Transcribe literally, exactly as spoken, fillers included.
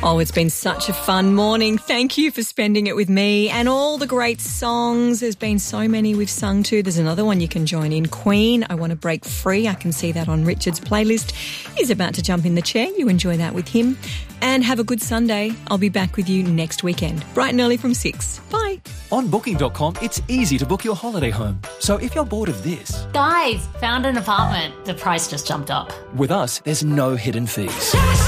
Oh, it's been such a fun morning. Thank you for spending it with me and all the great songs. There's been so many we've sung to. There's another one you can join in. Queen, I Want to Break Free. I can see that on Richard's playlist. He's about to jump in the chair. You enjoy that with him. And have a good Sunday. I'll be back with you next weekend, bright and early from six. Bye. On booking dot com, it's easy to book your holiday home. So if you're bored of this... Guys, found an apartment. The price just jumped up. With us, there's no hidden fees.